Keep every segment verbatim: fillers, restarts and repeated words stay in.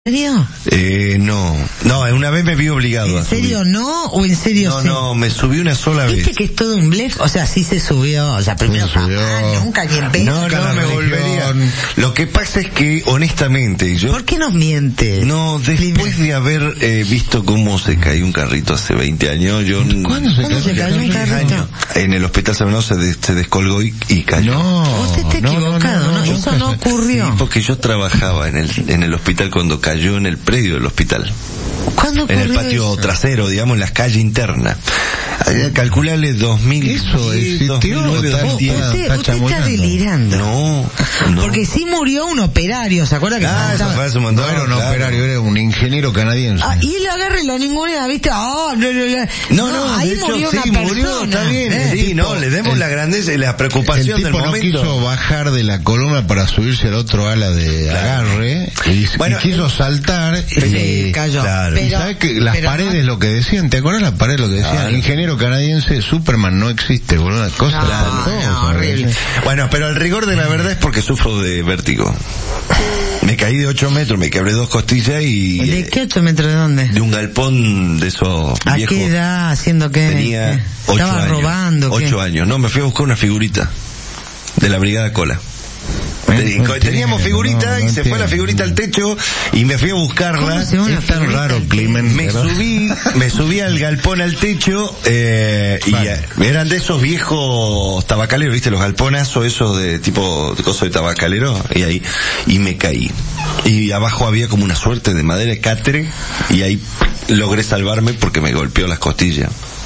¿En serio? Eh, no, no, una vez me vi obligado ¿En a subir. serio no? ¿O en serio No, sí? no, me subí una sola vez. ¿Viste que es todo un blef? O sea, sí se subió, o sea, primero Se subió. jamás, nunca ni en pedo. No, Nunca no, la me religión. volvería. Lo que pasa es que, honestamente, yo... ¿Por qué nos mientes? No, después de haber eh, visto cómo se cayó un carrito hace veinte años, yo... ¿Cuándo se ¿Cuándo cayó? se cayó un Hace carrito? años. En el hospital San Bernardo se, de- se descolgó y, y cayó. No. Usted está no, no, equivocado, ¿no? no, Eso nunca no se- ocurrió. Sí, porque yo trabajaba en el, en el hospital cuando cayó en el predio del hospital. ¿Cuándo ocurrió En el patio eso? trasero, digamos, en la calle interna. Calculale dos mil Eso existió, dos mil nueve, está- dos mil diez. está- Usted, está usted está chamullando. delirando. No, no. Porque sí murió un operario, ¿se acuerda que Ah, eso estaba- fue hace un montón. No era un claro. operario, era un ingeniero canadiense. Ah, y él agarra y lo ningunea, ¿viste? Ah, no, no, no. No, no, ahí de hecho, murió sí, una persona. murió, está bien. ¿eh? Sí, no, le demos el- la grandeza y la El preocupación del tipo no momento. quiso bajar de la columna para subirse al otro ala de agarre y, Bueno, y quiso eh, saltar Sí, y, cayó. claro. y Pero- ¿sabes que las pero paredes no- lo que decían? ¿Te acuerdas las paredes lo que decían? Claro. Ingeniero canadiense, Superman no existe, boludo, una cosa No, espantosa, no, horrible. Bueno, pero el rigor de la verdad es porque sufro de vértigo. Me caí de ocho metros, me quebré dos costillas y... ¿De qué ocho metros de dónde? De un galpón de esos ¿A viejos. qué edad? ¿Haciendo qué? Tenía ¿Qué? ocho ¿Estaba años. robando? ¿qué? Ocho años. No, me fui a buscar una figurita de la Brigada Cola. Ten- no Teníamos entiendo, figurita no, y no se fue la entiendo. figurita al techo y me fui a buscarla. ¿Cómo se llama una Es tan figurita raro, al Climen. Me ¿verdad? subí, me subí al galpón al techo, eh, y Vale. eh, eran de esos viejos tabacaleros, viste, los galponazos esos de tipo de coso de tabacalero, y ahí, y me caí. Y abajo había como una suerte de madera de catre, y ahí logré salvarme porque me golpeó las costillas.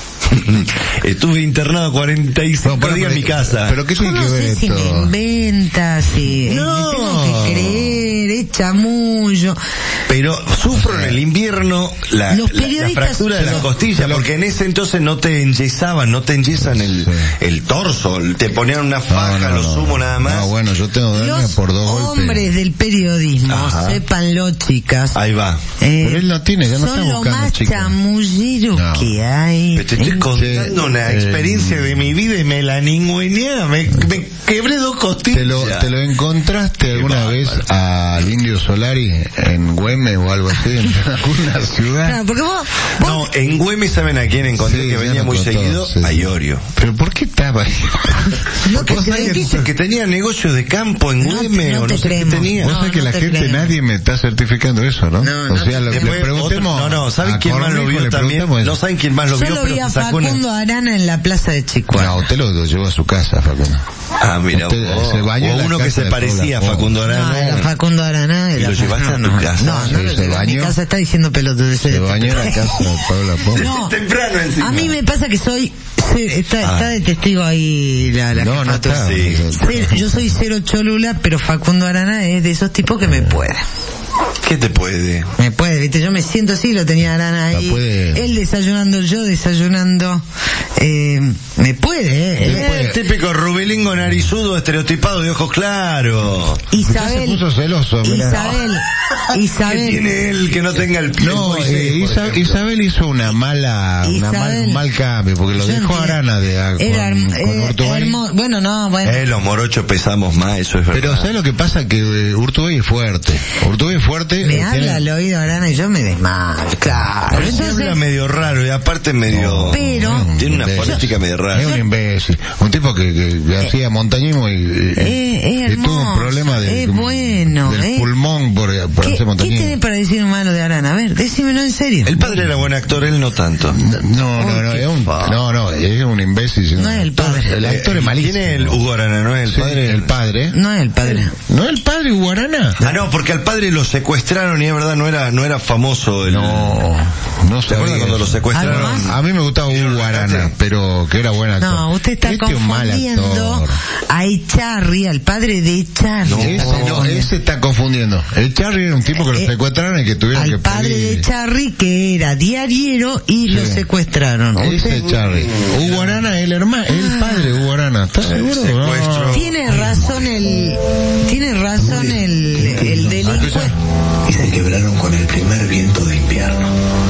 Estuve internado cuarenta y cinco No, pero- días en mi casa. ¿Pero qué Yo tiene no que ver sé si me esto? inventa, si No. le tengo que creer, es chamullo. Pero sufro en el invierno la, Los la- la periodistas- fractura de la pero- costilla, porque en ese entonces no te enyesaban, no te enyesan el, Sí. el torso, te ponían una faja, No, no, lo no. sumo nada más. No, bueno, yo tengo hernia Los por dos hombres golpes. del periodismo, Ajá. sépanlo, chicas. Ahí va. eh, Pero él no tiene, ya no son está lo buscando, más chico. chamullero No. que hay. Pero te estoy en- contando una eh, experiencia de mi vida y me la ningüeñé, me, me quebré dos costillas. ¿Te lo, ¿Te lo encontraste alguna vez al Indio Solari en Güemes o algo así, en alguna ciudad? Claro, porque vos, vos- No, en Güemes, ¿saben a quién encontré Sí, que ya venía nos muy contó, seguido? sí. A Iorio. ¿Pero por qué estaba ahí? no te ¿Vos sabés creemos. que, que tenía negocio de campo en No, Güemes no o te no sé creemos. qué tenía? Vos No, sabés que no la te gente, creemos. nadie me está certificando eso, ¿no? No, o no sea, te lo, le Después preguntemos. otro- no, no, ¿saben a quién más lo Cornejo, vio le también? preguntamos eso. No saben quién más lo Yo vio, lo pero vi a se sacó una... Facundo Arana en la plaza de Chicuá. No, usted lo, lo llevó a su casa, Facundo. Ah, mira, Usted vos. se bañó O en la uno que casa se de parecía a Paula. Facundo No, Arana. era Facundo Arana. ¿Y era- lo llevaste a tu no, casa? No, no, Sí, lo se llevé a mi bañó. casa, está diciendo pelotudeces. Se bañó en la casa de Paula Pons. No, Temprano encima. a mí me pasa que soy, se- está, Ah. está de testigo ahí la, la No, no jefatura. está. Sí. Cero- yo soy cero cholula, pero Facundo Arana es de esos tipos que me puede. ¿Qué te puede? Me puede, viste, yo me siento así, lo tenía Arana ahí. La puede. Él desayunando, yo desayunando. Eh, me puede, eh. Eh, el típico rubilingo narizudo, estereotipado de ojos claros. Isabel. Se puso celoso, mirá. Isabel. ¿Qué Isabel. tiene él que no tenga el pie? No, Moisés, eh, por Isa- ejemplo? Isabel hizo una mala, una mal, Isabel. un mal cambio, porque lo Yo dejó entiendo. Arana de, a- Era con, herm- con eh, Urtubey. hermo- Bueno, no, bueno. Eh, los morochos pesamos más, eso es verdad. Pero ¿sabes lo que pasa? Que eh, Urtubey es fuerte. Urtubey es fuerte. Me eh, habla tiene- al oído Arana y yo me desmayo, claro. Pero se Entonces, habla medio raro y aparte medio... Pero- Tiene una Yo- política medio rara. Es un imbécil. Un tipo que, que, que hacía montañismo y, y- Eh, es y tuvo un hermoso, problema de, es bueno, del eh. pulmón por, por ¿qué, hacer ¿qué montañismo. tenés para decir malo de Arana? A ver, decímelo en serio. El padre era buen actor, él no tanto. No, no, no, Uy, qué es un, fa- no, no, es un imbécil. sino No es el actor. padre. El actor es malísimo. ¿Quién es el Hugo Arana? ¿No es el Sí, padre? el padre. No es el padre. ¿No es el padre Hugo Arana? Ah, no, porque al padre lo secuestraron y es verdad, no era, no era famoso el... No, no ¿Se acuerdan sabía. cuando lo secuestraron? ¿Algo más? A mí me gustaba Hugo Arana, pero que era buen actor. No, usted está Este es un mal confundiendo actor. a Echarri, al padre de Echarri. No, Ese, no, ese está confundiendo. El Charlie era un tipo que lo Eh, secuestraron y que tuvieron que Al padre pedir. de Echarri, que era diariero y lo Sí. secuestraron. Ese ¿Usted es Charlie. Hugo Arana, el hermano, el padre de Hugo Arana. ¿Estás seguro? secuestro. No. tiene razón el, tiene razón el, el delincuente. y se quebraron con el primer viento de invierno.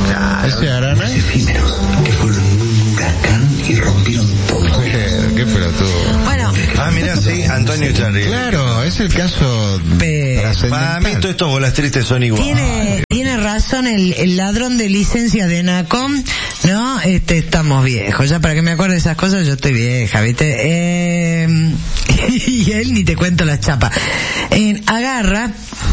Ese Arana. Efímeros que fueron un huracán y rompieron todo. Qué pelotudo. Bueno, Ah, mira, sí, Antonio Echarri. Claro, es el caso Pero, trascendental. Para mí todos estos bolas tristes son iguales. Tiene, tiene razón el, el ladrón de licencia de NACOM, ¿no? Este, estamos viejos, ya para que me acuerde de esas cosas yo estoy vieja, ¿viste? Eh, y él ni te cuento las chapas. Eh, agarra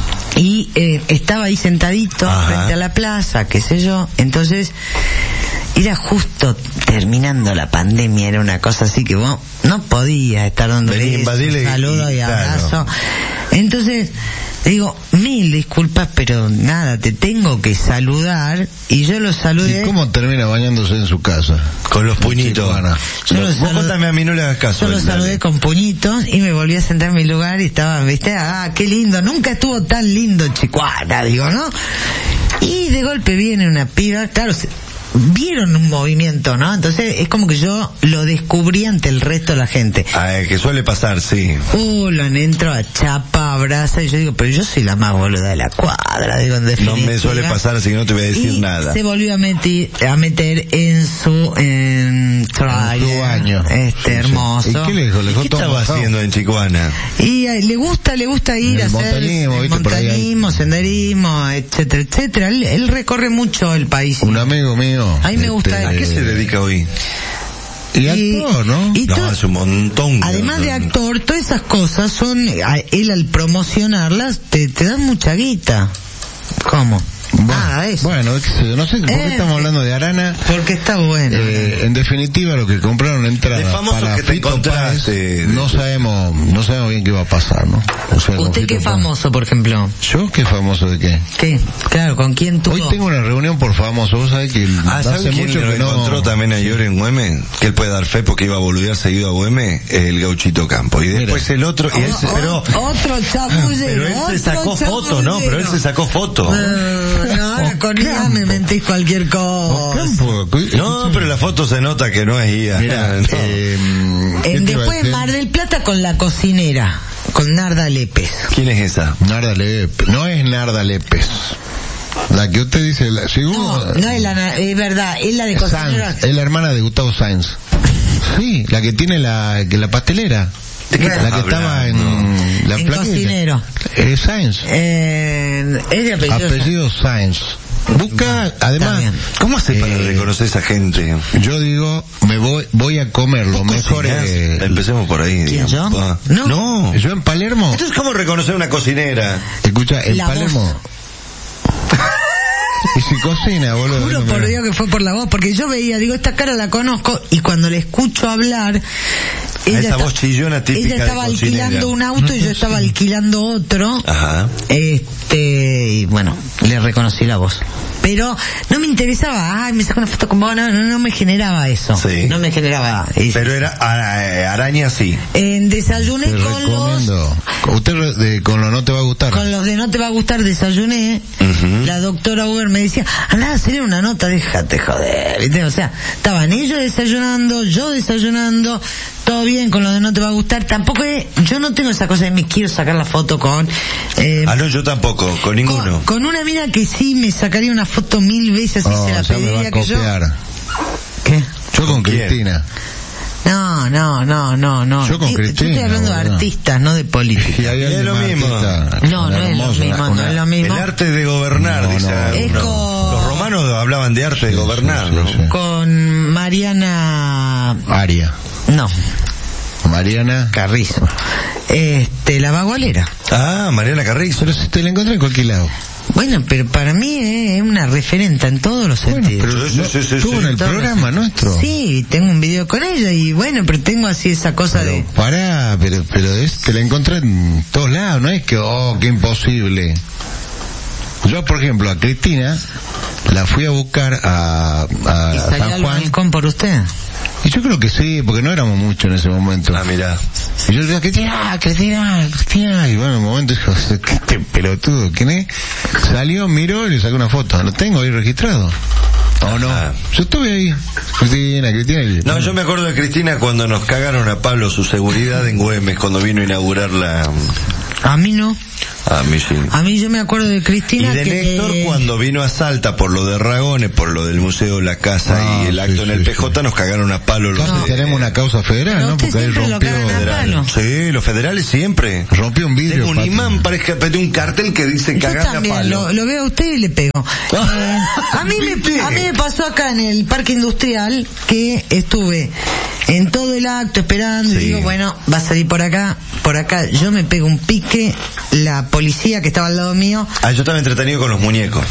y eh, estaba ahí sentadito Ajá. frente a la plaza, qué sé yo, entonces era justo terminando la pandemia, era una cosa así que vos no podías estar dando Vení, invadirle y- saludo y, y- claro. abrazo. Entonces, digo, mil disculpas, pero nada, te tengo que saludar, y yo lo saludé. ¿Y cómo termina bañándose en su casa? Con los puñitos. Chihuahua. Yo lo Vos saludé- contame a mí, no le hagas caso. Yo lo dale. saludé con puñitos y me volví a sentar en mi lugar y estaba, viste, ah, qué lindo, nunca estuvo tan lindo Chihuahua, digo, ¿no? Y de golpe viene una piba, claro, se- vieron un movimiento, ¿no? Entonces es como que yo lo descubrí ante el resto de la gente. Ah, eh, que suele pasar, sí. Uh, lo entro a chapa, abraza, y yo digo, pero yo soy la más boluda de la cuadra, digo, en No definitiva. me suele pasar, así que no te voy a decir y nada. se volvió a meter, a meter en su en trailer, En su baño. este Sí, sí. hermoso. ¿Y qué le dijo? Le dejó ¿Qué todo estaba mojado. haciendo en Chicuana? Y eh, le gusta, le gusta ir El a hacer montañismo, el ¿viste? Por ahí hay- montañismo, senderismo, etcétera, etcétera. Él, él recorre mucho el país. Un amigo mío. A mí me gusta ¿A qué se dedica hoy? Y actor, ¿no? y No, to- hace un montón. además de actor, todas esas cosas son, a- él al promocionarlas te, te dan mucha guita. ¿Cómo? Bueno, ah, eso. bueno, qué sé yo, no sé por qué Eh, estamos hablando de Arana. Porque está bueno. Eh, en definitiva, lo que compraron De entrada famosos para que te Fito encontraste, Páez, de- no sabemos, no sabemos bien qué va a pasar, ¿no? O sea, con ¿Usted Fito qué Páez. famoso, por ejemplo? ¿Yo qué famoso de qué? ¿Qué? Claro, ¿con quién tuvo? Hoy tengo una reunión por famoso, vos sabés que Ah, hace ¿sabes quién mucho lo que no... encontró también ayer en Güemes? Que él puede dar fe porque iba a boludear seguido a Güemes, el Gauchito Campo. Y después el otro, y él se- O- pero, o- otro chamullero. pero él se otro sacó foto, ¿no? Pero él se sacó foto. Ah, no, ahora con I A me mentís cualquier cosa. Campo, No, pero la foto se nota que no es I A. Mira, No. eh, ¿qué En, te iba a después en decir? Mar del Plata con la cocinera, con Narda Lépez. ¿Quién es esa? Narda Lépez, no es Narda Lépez. La que usted dice, la, si No, uno- no es la, es verdad, es la de cocinera. Sanz, es la hermana de Gustavo Sainz. Sí, la que tiene la, que la pastelera. ¿De qué la estás que estaba hablando? en la En flaquita. cocinero. Eh, Sainz. Eh, es de apellido. Apellido Sainz. Busca, Está además, bien. ¿Cómo hace para Eh, reconocer a esa gente? yo digo, me voy, voy a comer lo mejor. ¿Cocinás? eh, Empecemos por ahí. ¿Quién, digamos. yo? Ah. No. No. yo en Palermo, Entonces, ¿cómo reconocer una cocinera? escucha, en La Palermo. voz. Y si cocina, boludo. Juro no por me- Dios que fue por la voz, porque yo veía, digo, esta cara la conozco, y cuando la escucho hablar, ella, esa esta- voz chillona típica ella estaba de cocinera. alquilando un auto y yo estaba alquilando otro, Ajá. este, y bueno, le reconocí la voz. Pero no me interesaba, ay, me saco una foto con vos, no, no, no me generaba eso. Sí. No me generaba eso. Pero era ara- araña, sí. En desayuné Te con los, recomiendo. Usted re- de- con lo no te va a gustar. con los de No Te Va a Gustar desayuné, Ujú. la doctora Uber me decía, andá a hacer una nota, déjate joder, ¿viste? O sea, estaban ellos desayunando, yo desayunando, todo bien con lo de No Te Va a Gustar, tampoco es, yo no tengo esa cosa de me quiero sacar la foto con, eh, Ah, no, yo tampoco, con ninguno. con, con una mina que sí me sacaría una foto mil veces y Oh, se la ya me va pediría a que yo. copiar. ¿Qué? Yo con quién? Cristina. No, no, no, no, no. Yo con Eh, Cristina, estoy hablando de boludo. artistas, no de política. Y hay Es alguien lo más mismo. artista, No, no es lo hermoso, mismo, una- no es lo mismo. El arte de gobernar, No, dice no, alguno. Es con- Los romanos hablaban de arte de Sí, gobernar, sí, ¿no? sí. Con Mariana, Aria. no, Mariana. Carrizo. Este, la vagualera. Ah, Mariana Carrizo. Pero si te la encontré en cualquier lado. Bueno, pero para mí es una referente en todos los Bueno, sentidos. pero Sí, no- sí, sí, estuvo sí. en el Todos programa los- nuestro. Sí, tengo un video con ella y bueno, pero tengo así esa cosa Pero de... pará, pero, pero es, te la encontré en todos lados, no es que, oh, qué imposible. Yo, por ejemplo, a Cristina la fui a buscar a, a ¿Y salió San al Juan. balcón por usted? Y yo creo que sí, porque no éramos muchos en ese momento. Ah, mirá. Y yo le decía, Cristina, Cristina, Cristina. Y bueno, en un momento dijo, ¿qué este pelotudo? ¿Quién es? Salió, miró y le sacó una foto. Lo tengo ahí registrado. ¿O no? Ah. Yo estuve ahí. Cristina, Cristina. Y... No, yo me acuerdo de Cristina cuando nos cagaron a Pablo su seguridad en Güemes, cuando vino a inaugurar la, A mí no. A mí sí. A mí yo me acuerdo de Cristina y de que... Néstor cuando vino a Salta por lo de Ragones, por lo del Museo La Casa Ah, y el acto sí, en el sí, P J sí. nos cagaron a palo los Casi de- tenemos una causa federal, Pero ¿no? usted Porque él siempre lo rompió, cagan a federal. palo. Sí, los federales siempre. rompió un vidrio. Tengo un Pati. imán, parece que un cartel que dice Yo cagame a también, palo. lo, lo veo a usted y le pego. Eh, a, mí ¿Viste? me, a mí me pasó acá en el Parque Industrial que estuve en todo el acto esperando Sí. y digo, bueno, va a salir por acá, por acá. Yo me pego un pique, la policía que estaba al lado mío. Ah, yo estaba entretenido con los muñecos.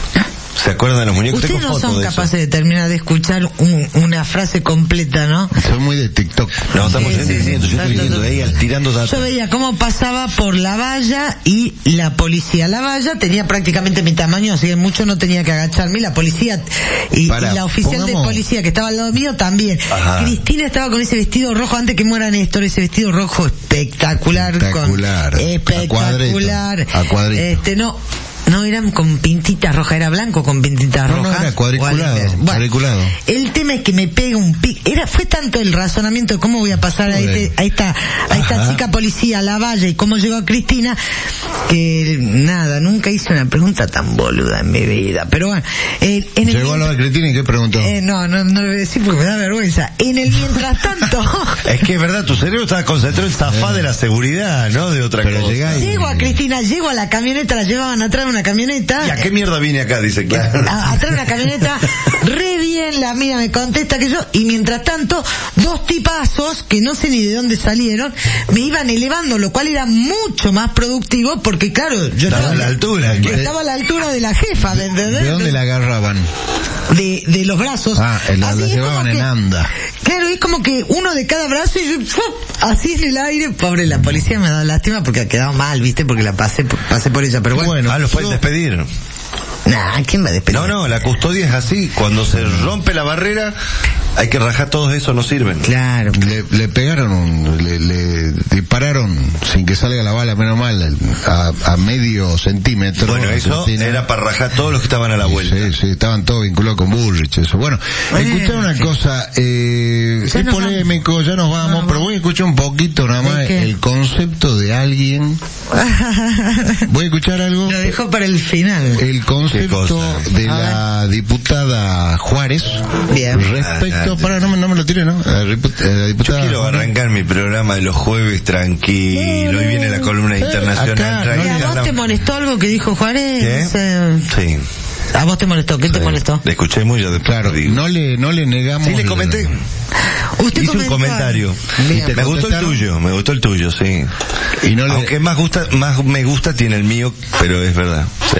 ¿Se acuerdan de los muñecos? Ustedes Tengo no fotos son de eso. capaces de terminar de escuchar un- una frase completa, ¿no? Soy muy de TikTok. No, estamos Sí, sí, entendiendo, sí. yo estoy viendo ahí al- tirando datos. Yo veía cómo pasaba por la valla y la policía. La valla tenía prácticamente mi tamaño, así que mucho no tenía que agacharme. La policía y, Pará, y la oficial pongamos- de policía que estaba al lado mío también. Ajá. Cristina estaba con ese vestido rojo antes que muera Néstor, ese vestido rojo espectacular. Espectacular. Con, A espectacular. cuadrito, a cuadrito. Este, no. No eran con pintitas rojas, era blanco con pintitas No, no, rojas. era cuadriculado, O al- bueno, cuadriculado. el tema es que me pega un pic. Era, fue tanto el razonamiento de cómo voy a pasar a, este, a esta, a esta Ajá. chica policía a la valla y cómo llegó a Cristina, que nada, nunca hice una pregunta tan boluda en mi vida. Pero bueno, eh, en el Llegó a la de Cristina y ¿qué preguntó? eh, no, no, no lo voy a decir porque me da vergüenza. En el mientras tanto, Es que es verdad, tu cerebro estaba concentrado en zafar de la seguridad, no de otra Pero cosa. llega y- llego a Cristina, llego a la camioneta, la llevaban atrás de una camioneta. ¿Y a qué mierda vine acá? Dice, claro. A- atrás de una camioneta, re bien, la mina me contesta que yo, y mientras tanto, dos tipazos, que no sé ni de dónde salieron, me iban elevando, lo cual era mucho más productivo, porque claro, yo Estaba a la altura. yo estaba a la altura de la jefa, ¿me entendés? ¿De dónde la agarraban? De, de los brazos. Ah, la, Así la es llevaban como en que- anda. Claro, es como que uno de cada brazo y yo, ¡fum! Así en el aire. Pobre, la policía me da lástima porque ha quedado mal, ¿viste? Porque la pasé, pasé por ella, pero bueno. Bueno, Ah, los puedes yo- despedir. Nah, ¿quién va a despedir? No, no, la custodia es así. Cuando se rompe la barrera, hay que rajar todos esos, no sirven. Claro. Le, le pegaron, un, le, le dispararon sin que salga la bala, menos mal, a, a medio centímetro. Bueno, eso Cristina. era para rajar todos los que estaban a la vuelta. Sí, sí, estaban todos vinculados con Bullrich, eso. Bueno, Bueno, escuchá una sí. cosa, eh, Ya es nos polémico, ya nos vamos, Vamos. pero voy a escuchar un poquito nada ¿De más qué? el concepto de alguien. ¿Voy a escuchar algo? Lo dejó para el final. El concepto cosa? de A la diputada Juárez Bien. respecto, Ah, para no, me- no me lo tire, ¿no? La, ripu- eh, la Yo diputada quiero Juárez. arrancar mi programa de los jueves tranquilo. Hoy viene la columna Eh, internacional. acá, ¿Y a tranquila. vos te molestó algo que dijo Juárez? ¿Qué? No sé. Sí. ¿A vos te molestó? ¿Qué te sí. molestó? Le escuché muy yo después. Claro, digo. no le, no le negamos. Sí, le comenté. Usted Hice un comentó- comentario. Bien. ¿Te Me gustó el contestaron? tuyo, me gustó el tuyo, sí. Y no le, Aunque más gusta, más me gusta tiene el mío, pero es verdad. Sí.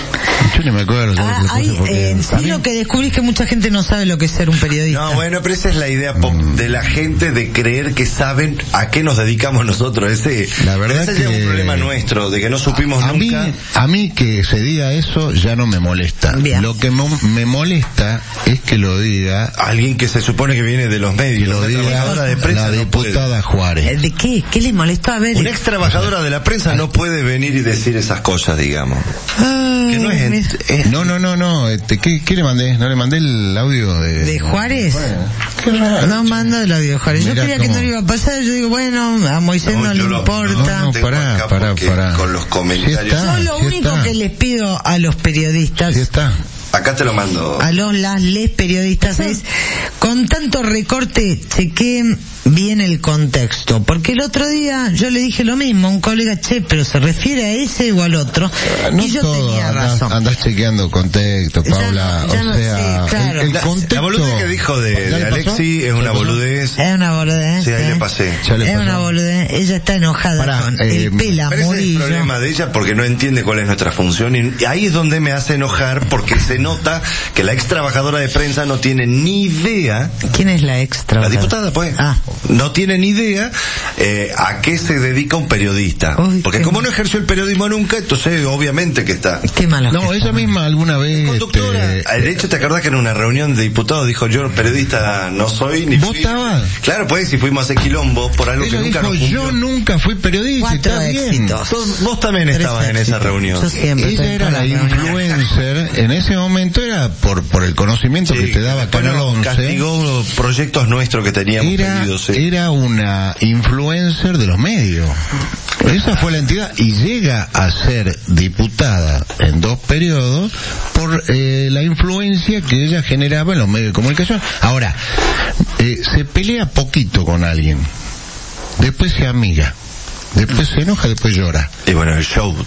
yo ni me acuerdo. Ah, ¿sabes qué hay, cosa? Porque eh, a sí mí- lo que descubrí es que mucha gente no sabe lo que es ser un periodista. No, bueno, pero esa es la idea pop de la gente de creer que saben a qué nos dedicamos nosotros. Ese, La verdad ese es que- un problema nuestro, de que no supimos a nunca. Mí, a mí que se diga eso ya no me molesta. Bien. Lo que mo- me molesta es que lo diga, Alguien que se supone que viene de los que medios, lo una diga trabajadora de prensa la no puede. diputada Eh, Juárez. ¿De qué? ¿Qué le molestó? A ver. Una ex trabajadora de la prensa no puede venir y decir esas cosas, digamos. Ay, Que no es, me- ent- es- No, no, no, no. Este, ¿qué, ¿Qué le mandé? ¿No le mandé el audio de... ¿De Juárez? Qué raro. No mando el audio de Juárez. Yo Mirá creía que cómo- no le iba a pasar. Yo digo, bueno, a Moisés no, No, le yo lo- importa. No, tengo pará, acá pará, porque pará. con los comentarios- Sí está, Yo lo sí único está. que les pido a los periodistas, Sí está. Acá te lo mando. a los las les periodistas, es con tanto recorte chequeen bien el contexto, porque el otro día yo le dije lo mismo a un colega, che, pero se refiere a ese o al otro, No y yo todo, tenía andás, razón. andás chequeando contexto, Ya Paula. no- ya o no sea, sé, claro. el, el La, contexto... la boludez que dijo de, ¿Ya de le pasó? Alexi es ¿Ya una le pasó? boludez. Es una boludez. Sí, ahí ¿eh? le pasé. Ya le Es pasó. una boludez. Ella está enojada Pará, con eh, el pela Pero ese es el Murillo. problema de ella porque no entiende cuál es nuestra función y ahí es donde me hace enojar porque se nota que la ex trabajadora de prensa no tiene ni idea, ¿Quién es la extra? la diputada pues, Ah. no tiene ni idea eh, a qué se dedica un periodista. Uy, porque qué como mal. no ejerció el periodismo nunca, entonces obviamente que está. Qué malo. No, ella misma alguna vez... Conductora. este, De hecho, ¿te acordás que en una reunión de diputados dijo yo periodista no soy ni ¿Vos fui"? estabas? Claro, pues si fuimos a hacer quilombo por algo ella que nunca dijo, nos cumplió. yo nunca fui periodista. Cuatro está bien. éxitos. Vos- Vos también Tres estabas en esa éxitos. reunión. Yo siempre estoy Ella en era todas la las reuniones. influencer, en ese momento era por por el conocimiento Sí, que te daba después Canal nos once. castigó proyectos nuestros que teníamos Era, pedidos. Sí. era una influencer de los medios. Esa fue la entidad y llega a ser diputada en dos periodos por eh, la influencia que ella generaba en los medios de comunicación. Ahora, eh, se pelea poquito con alguien, después se amiga, después se enoja, después llora. Y bueno, el show...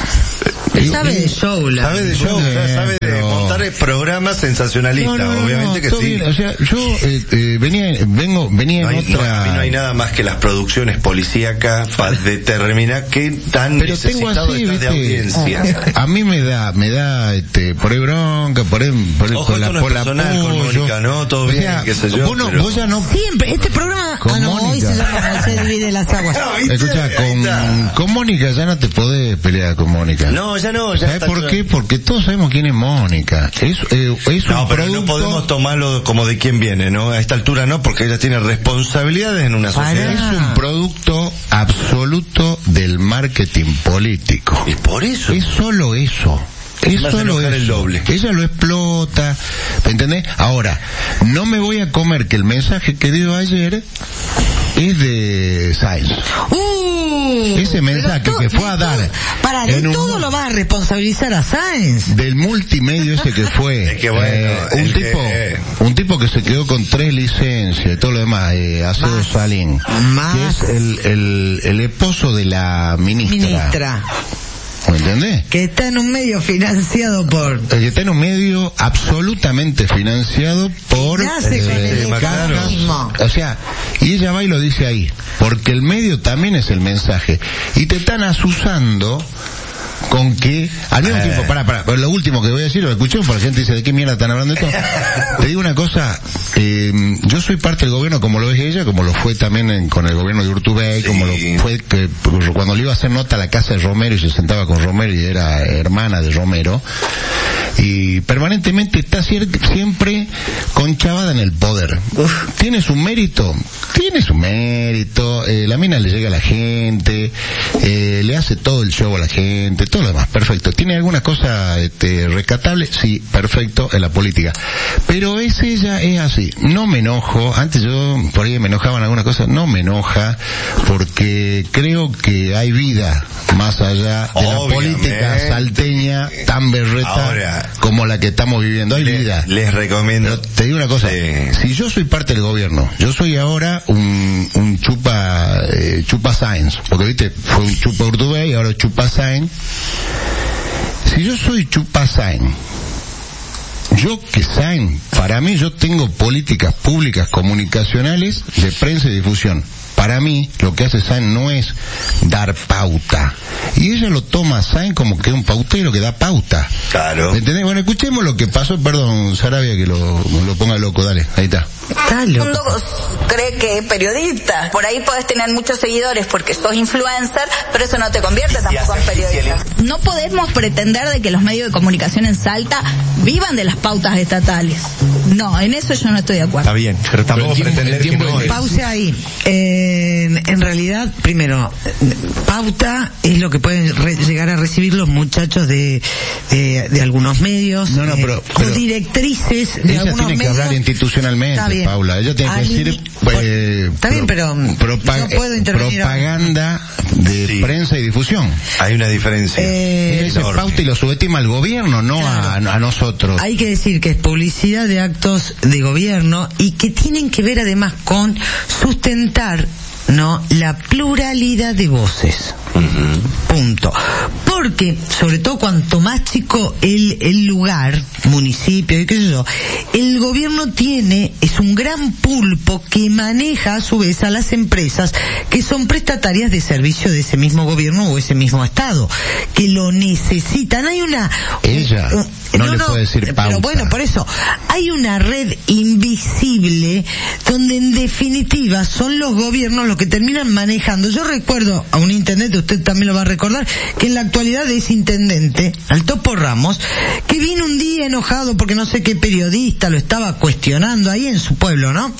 Sabe de show, la sabe de show, o sea, sabe de montar programas sensacionalistas, no, no, no, obviamente no, que sí. Bien. O sea, yo eh, eh, venía, vengo, venía no hay, en otra. No, no hay nada más que las producciones policíacas para determinar qué tan Pero tengo necesitado así, estás de audiencia. A mí me da, me da, este, por ahí bronca, por ahí, por, Ojo, por la, esto no por es la personal con Mónica, ¿no? Todo o bien, sea, qué sé yo. Vos, no, pero... vos ya no. Siempre, este programa, Con ah no, hoy Mónica. se llama Se divide las aguas. Escucha, con, con Mónica ya no te podés pelear con Mónica. No, ya no, ya ¿Sabes está por todo- qué? Porque todos sabemos quién es Mónica. Es, eh, es No, un pero producto... no podemos tomarlo como de quién viene, ¿no? A esta altura no, porque ella tiene responsabilidades en una sociedad. Es un producto absoluto del marketing político. Y por eso. Es solo eso. Es Me hace solo enojar eso. el doble. Ella lo explota, ¿me entendés? Ahora, no me voy a comer que el mensaje que dio ayer es de Sáenz. Uh, Ese mensaje pero que to- fue a dar to- Para, de en un- todo lo vas a responsabilizar a Sáenz. Del multimedio ese que fue, Es que bueno, eh, un el tipo, que- un tipo que se quedó con tres licencias y todo lo demás, eh, Acedo Más. Salín, Más. que es el, el, el esposo de la ministra. Ministra, ¿Me entendés? que está en un medio financiado por... El que está en un medio absolutamente financiado por Nace con el cajas. economismo. O sea, y ella va y lo dice ahí, porque el medio también es el mensaje. Y te están asusando con que, al mismo Eh. tiempo, para, para, pero lo último que voy a decir, lo escuché, porque la gente dice, ¿de qué mierda están hablando de esto? Te digo una cosa, eh, yo soy parte del gobierno como lo es ella, como lo fue también en- con el gobierno de Urtubey, Sí. como lo fue que cuando le iba a hacer nota a la casa de Romero y se sentaba con Romero y era hermana de Romero, y permanentemente está cier- siempre conchavada en el poder. ¿Tiene su mérito? Tiene su mérito, eh, la mina le llega a la gente, eh, le hace todo el show a la gente, todo lo demás, perfecto. ¿Tiene alguna cosa este, rescatable? Sí, perfecto, en la política. Pero es ella, es así. No me enojo, antes yo por ahí me enojaban algunas cosas, no me enoja, porque creo que hay vida más allá de la Obviamente. política salteña tan berreta Ahora, como la que estamos viviendo. Hay le- vida. les recomiendo. Pero te digo una cosa, Sí. si yo soy parte del gobierno, yo soy ahora un, un chupa, eh, chupa Sáenz, porque viste, fue un chupa Urtubey y ahora chupa Sáenz. Si yo soy chupa Sáenz, yo que Sáenz, para mí yo tengo políticas públicas comunicacionales de prensa y difusión. Para mí, lo que hace Sáenz no es dar pauta. Y ella lo toma a Sáenz como que es un pautero que da pauta. Claro. ¿Me entendés? Bueno, escuchemos lo que pasó, perdón, Sarabia, que lo, lo ponga loco, dale, ahí está. Está El loco. mundo cree que periodista. Por ahí podés tener muchos seguidores porque sos influencer, pero eso no te convierte tampoco en periodista. No podemos pretender de que los medios de comunicación en Salta vivan de las pautas estatales. No, en eso yo no estoy de acuerdo. Está bien, pero tampoco Pero el tiempo- pretender el que tiempo no es- es. Pause ahí. Eh, en realidad, primero, eh, pauta es lo que pueden re- llegar a recibir los muchachos de, de, de algunos medios. No, no, pero- eh, pero- o directrices de Ella algunos tiene que medios. hablar institucionalmente, Está bien. Paula. Ella tiene que Ali- decir por- eh, Está bien, pero propa- yo puedo intervenir. propaganda de Sí. prensa y difusión. Hay una diferencia. Eh, Ella dice enorme. pauta y lo subestima al gobierno, no a, a nosotros. Hay que decir que es publicidad de actos de gobierno y que tienen que ver además con sustentar, ¿no?, la pluralidad de voces. Punto. Porque, sobre todo cuanto más chico el, el lugar, municipio y qué sé yo, el gobierno tiene, es un gran pulpo que maneja a su vez a las empresas que son prestatarias de servicio de ese mismo gobierno o ese mismo estado, que lo necesitan. Hay una... Ella no le puede decir Pero pauta. bueno, por eso, hay una red invisible donde en definitiva son los gobiernos los que terminan manejando. Yo recuerdo a un intendente, usted también lo va a recordar, que en la actualidad es intendente, al Topo Ramos, que vino un día enojado porque no sé qué periodista lo estaba cuestionando ahí en su pueblo, ¿no?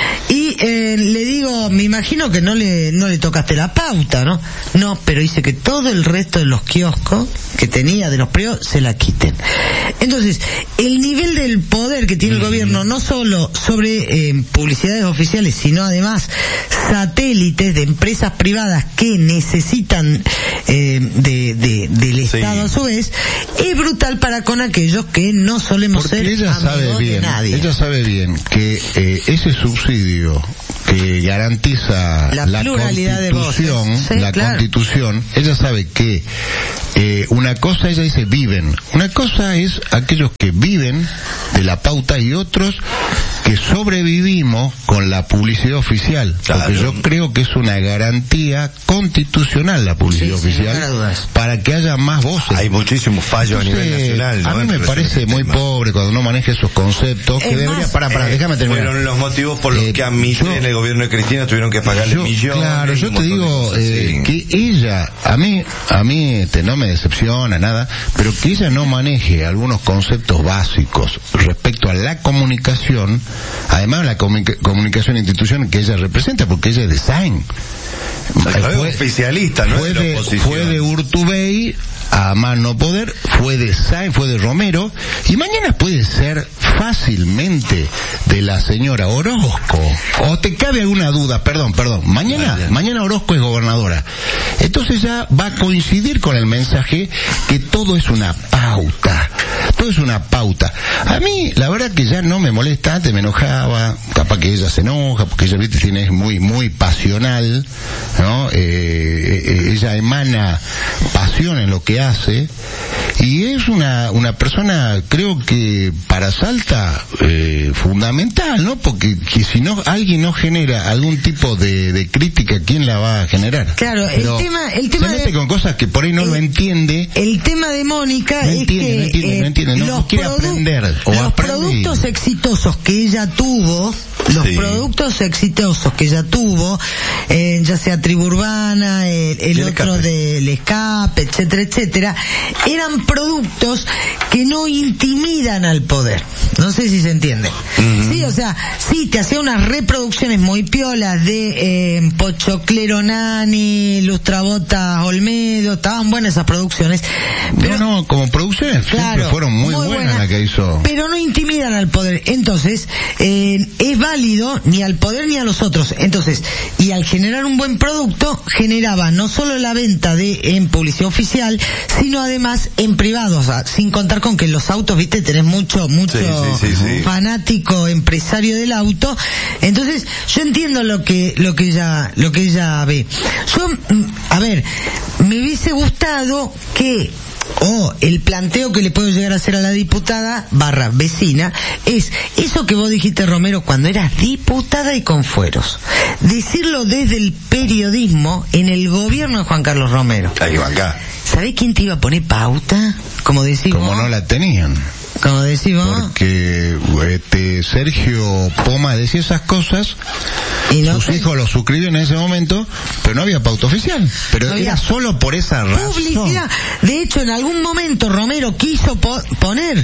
Y eh, le digo, me imagino que no le no le tocaste la pauta, ¿no? No, pero dice que todo el resto de los kioscos que tenía de los precios se la quiten. Entonces, Entonces, el nivel del poder que tiene el gobierno, no solo sobre eh, publicidades oficiales, sino además satélites de empresas privadas que necesitan eh, de, de, del Estado sí. a su vez, es brutal para con aquellos que no solemos Porque ser ella amigos sabe bien, de nadie. Ella sabe bien que eh, ese subsidio que garantiza la, la pluralidad constitución, de voces. Sí, la claro. constitución, ella sabe que eh, una cosa, ella dice viven, una cosa es aquellos que viven de la pauta y otros que sobrevivimos con la publicidad oficial, claro. porque yo creo que es una garantía constitucional la publicidad sí, oficial para que haya más voces. Hay muchísimos fallos Entonces, a nivel nacional, ¿no? A mí me parece muy tema. pobre cuando uno maneja esos conceptos que es debería más, para para eh, déjame terminar. Fueron los motivos por los eh, que a mí yo, en el gobierno de Cristina tuvieron que pagarle yo, millones. Claro, yo te digo eh, sí. que ella a mí a mí este, no me decepciona nada, pero que ella no maneje algunos conceptos básicos respecto a la comunicación. Además, la comunica- comunicación institucional que ella representa, porque ella es de Sain. Fue oficialista, ¿no? Fue de, fue de Urtubey a más no poder, fue de Sain, fue de Romero, y mañana puede ser fácilmente de la señora Orozco. O te cabe alguna duda, perdón, perdón. Mañana, vale. mañana Orozco es gobernadora. Entonces ya va a coincidir con el mensaje que todo es una pauta. Todo es una pauta. A mí, la verdad que ya no me molesta, antes me enojaba, capaz que ella se enoja, porque ella, viste, tiene, es muy, muy pasional, ¿no? Eh, eh, ella emana pasión en lo que hace, y es una, una persona, creo que para Salta, eh, fundamental, ¿no? Porque que si no, alguien no genera algún tipo de, de crítica, ¿quién la va a generar? Claro, Pero el tema, el tema se mete de, con cosas que por ahí no el, lo entiende. El tema de Mónica no es entiende, que, no entiende, eh, no entiende. No, los no quiere produ- aprender o los aprende productos y... exitosos que ella tuvo, los sí. productos exitosos que ella tuvo, eh, ya sea Tribu Urbana, el, el, el otro escape. del escape, etcétera, etcétera, eran productos que no intimidan al poder. No sé si se entiende. Uh-huh. Sí, o sea, sí, te hacía unas reproducciones muy piolas de eh, Pochoclero Nani, Lustrabotas Olmedo, estaban buenas esas producciones. Pero, no, no, como producciones claro, siempre fueron muy, muy buenas, buenas las que hizo. Pero no intimidan al poder. Entonces, eh, es válido ni al poder ni a los otros. Entonces, y al generar un buen producto, generaba no solo la venta de en publicidad oficial, sino además en privado, o sea, sin contar con que los autos, viste, tenés mucho, mucho sí, sí, sí, sí. fanático empresario del auto. Entonces, yo entiendo lo que, lo que ella, lo que ella ve. Yo, a ver, me hubiese gustado que o oh, el planteo que le puedo llegar a hacer a la diputada barra vecina es eso que vos dijiste, Romero, cuando eras diputada y con fueros, decirlo desde el periodismo en el gobierno de Juan Carlos Romero. Ahí va acá. ¿Sabés quién te iba a poner pauta? Como decimos. Como no la tenían. Como decimos. Porque este Sergio Poma decía esas cosas, y no sus sé. hijos lo suscribieron en ese momento, pero no había pauta oficial. Pero no era había solo por esa razón. Publicidad. De hecho, en algún momento Romero quiso po- poner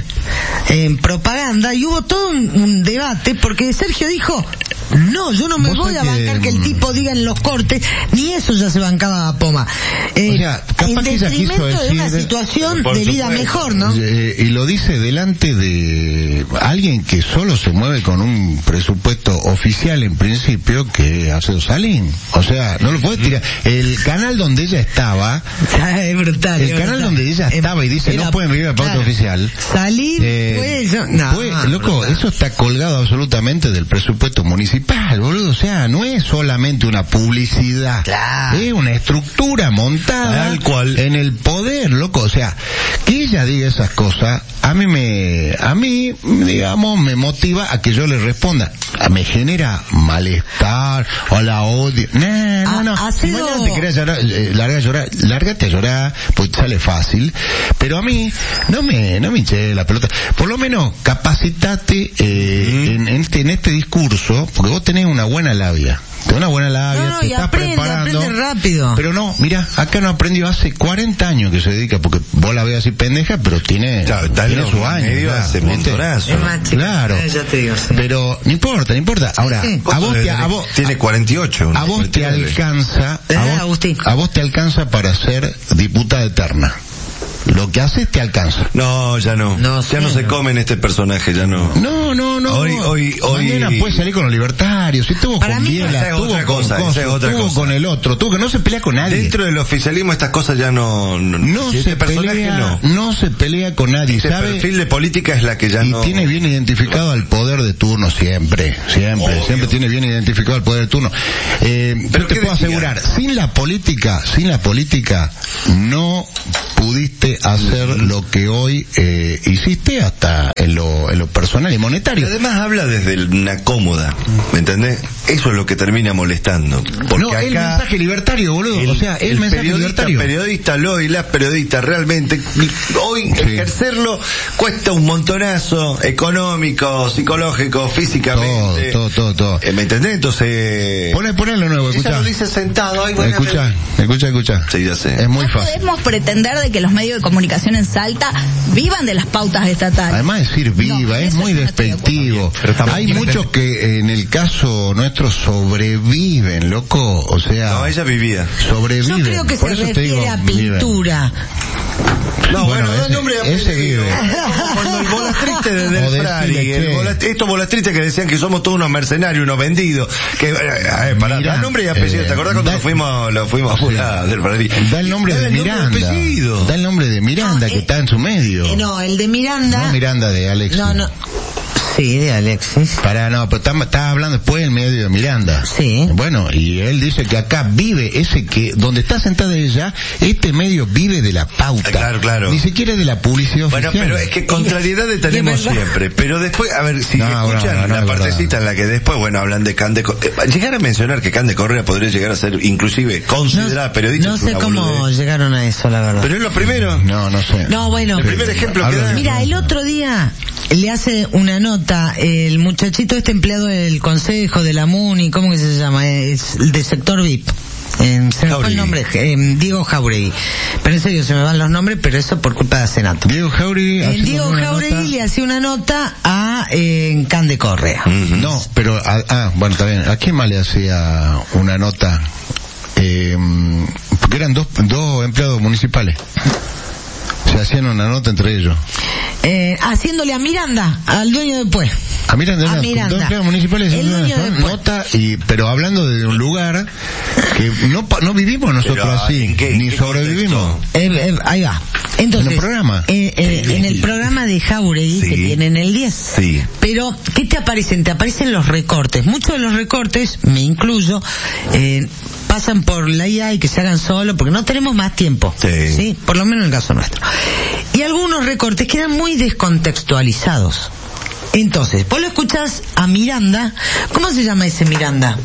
en propaganda y hubo todo un, un debate porque Sergio dijo: no, yo no me voy a bancar que, que el tipo diga en los cortes, ni eso ya se bancaba a Poma. Eh, o sea, capaz en que ella quiso detrimento decir, de una situación de vida mejor, ¿no? Eh, y lo dice delante de alguien que solo se mueve con un presupuesto oficial en principio, que hace Salín. O sea, no lo puedes tirar. El canal donde ella estaba, es brutal. el es canal brutal. donde ella estaba y dice Era, no pueden vivir la pauta claro, oficial. Salín, eh, pues, yo, no, fue, loco, brutal. eso está colgado absolutamente del presupuesto municipal, boludo. O sea, no es solamente una publicidad, claro, es una estructura montada tal cual en el poder, loco. O sea, que ella diga esas cosas, a mí me, a mí, digamos, me motiva a que yo le responda. Me genera malestar o la odio. No, no, no. Ha, ha si sido... mañana te querés llorar, eh, larga a llorar, lárgate a llorar, pues sale fácil. Pero a mí, no me, no me hinché la pelota. Por lo menos, capacitate eh, mm. en, en, este, en este discurso, porque vos tenés una buena labia. Tenés una buena labia, no, no, te y estás aprende, preparando. Aprende rápido. Pero no, mira, acá no aprendió hace cuarenta años que se dedica, porque vos la ves así pendeja, pero tiene, claro, tiene su año. Hace montonazo. Es más chica, claro. Eh, ya te digo, sí. Pero no importa, no importa. Ahora, sí, sí. a vos te, a vos, tiene cuarenta y ocho. A vos te alcanza, eh, a vos, Agustín. a vos te alcanza para ser diputada eterna. lo que haces te alcanza. No, ya no. No ya sé, no se no. come en este personaje, ya no. No, no, no. Hoy, hoy, hoy. Mañana puede salir con los libertarios, si tuvo Para con mí, Biela, esa es tuvo otra con cosa, Coso, esa es otra tuvo cosa. con el otro, tuvo que no se pelea con nadie. Dentro del oficialismo estas cosas ya no... No, no si se este personaje pelea, no. no se pelea con nadie, Este ¿sabe? perfil de política es la que ya Y no... tiene bien identificado al poder de turno siempre, siempre, Obvio. siempre tiene bien identificado al poder de turno. Eh, ¿Pero yo te qué puedo decía? asegurar, sin la política, sin la política, no pudiste hacer lo que hoy eh, hiciste hasta en lo, en lo personal y Y monetario. además habla desde una cómoda, ¿me entendés? Eso es lo que termina molestando. Porque No, acá el mensaje libertario, boludo, el, o sea, el, el mensaje periodista, libertario. periodista, lo y las periodistas, realmente, hoy Sí. ejercerlo cuesta un montonazo, económico, psicológico, físicamente. Todo, todo, todo, todo. Eh, ¿Me entendés? Entonces... Poné, poné lo nuevo, ella escuchá. lo dice sentado, ay, bueno, Escucha, escucha, escucha. Sí, ya sé. Es muy No fácil. podemos pretender de que los medios de comunicación en Salta vivan de las pautas estatales. Además de decir viva, No, es eso muy yo no estoy de despectivo. Pero estamos- Hay muchos que en el caso nuestro sobreviven, loco, o sea, No, ella vivía. sobreviven. Yo creo que Por se eso te refiere digo, a viven. pintura. No, bueno, Bueno, da ese- nombre y ese apellido. vive. Cuando el volastriste de Del O decirle Frari, el que- volat- estos volastristas que decían que somos todos unos mercenarios, unos vendidos, que, eh, eh, pará, Mirá, da nombre y apellido. eh, ¿Te acordás cuando da- fuimos, lo fuimos a jurar Del Frari? Da el nombre Da de el nombre y Miranda. apellido. Da el nombre de Miranda, No, que eh, está en su medio. Eh, no, el de Miranda. No Miranda de Alex. No, no. Sí, de Alexis. Para, no, pero está, está hablando después el medio de Miranda. Sí. Bueno, y él dice que acá vive ese que, donde está sentada ella, este medio vive de la pauta. Ah, claro, claro. Ni siquiera de la publicidad Bueno, oficial. pero es que contrariedades tenemos verdad. siempre. Pero después, a ver, si No, escuchan no, no, no, la es partecita en la que después, bueno, hablan de Cande Correa. Llegar a mencionar que Cande Correa podría llegar a ser inclusive considerada periodista. No es sé una cómo boludez. llegaron a eso, la verdad. Pero es lo primero. No, no sé. No, bueno. El primer ejemplo que Habla da. de- Mira, el otro día le hace una nota el muchachito este empleado del consejo, de la MUNI, ¿cómo que se llama? Es el de sector V I P. Eh, se me fue el Jauregui. nombre, eh, Diego Jauregui. Pero en serio, se me van los nombres, pero eso por culpa de Senato. Diego Jauregui. Eh, haciendo Diego una Jauregui nota- le hacía una nota a eh, Cande Correa. Ujú. No, pero, ah, ah, bueno, está bien. ¿A quién más le hacía una nota? Eh, porque eran dos, dos empleados municipales. Se hacían una nota entre ellos. Eh, haciéndole a Miranda, al dueño de Pues. A Miranda, A eran Miranda. dos empleados municipales El haciendo dueño una de Pues. nota, y, pero hablando de un lugar que no, pa- no vivimos nosotros Pero, así, ¿en qué- ni qué sobrevivimos. contexto? Eh, eh, ahí va. Entonces, ¿En el programa? eh, eh, en el programa de Jauregui, Sí. que tienen el diez. Sí. Pero, ¿qué te aparecen? Te aparecen los recortes. Muchos de los recortes, me incluyo, eh, pasan por la I A y que se hagan solo, porque no tenemos más tiempo. Sí. Por lo menos en el caso nuestro. Y algunos recortes quedan muy descontextualizados. Entonces, vos lo escuchás a Miranda. ¿Cómo se llama ese Miranda?